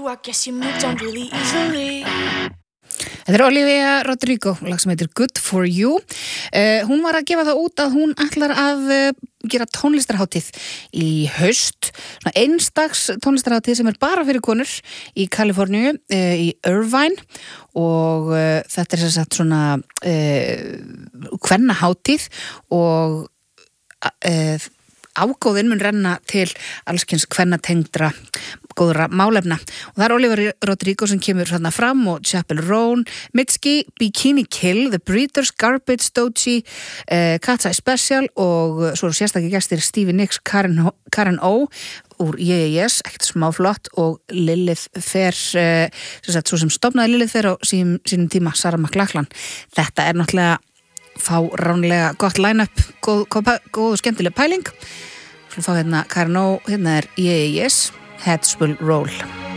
I guess you moved on really easily. Þetta Olivia Rodrigo, lag sem heitir Good For You. Hún var að gefa það út að hún ætlar að gera tónlistarhátíð í haust. Svona einstags tónlistarhátíð sem bara fyrir konur í Kaliforníu, í Irvine. Og þetta sem sagt svona kvennahátíð og ágóðin mun renna til allskyns kvennatengdra góðra málefna. Og það Olivia Rodrigo sem kemur þarna fram og Chappell Roan, Mitski, Bikini Kill, The Breeders, Garbage, Doechii, Cat's Eye Special og svo sérstaklega gestir Stevie Nicks, Karen O úr Yes, ekkert smáflott og Lilith Fair, svo sem stofnaði Lilith Fair á sínum tíma, Sarah McLachlan. Þetta náttúrulega fáránlega gott line-up, góð og skemmtileg pæling. Svo fá hérna Karen O, hérna Yes, Heads Will Roll.